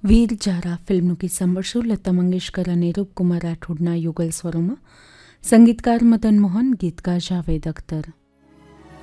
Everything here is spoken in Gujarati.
વીર જારા ફિલ્મનું ગીત સાંભળશું. લતા મંગેશકર અને રૂપકુમાર રાઠોડના યુગલ સ્વરોમાં. સંગીતકાર મદન મોહન, ગીતકાર જાવેદ અખ્તર.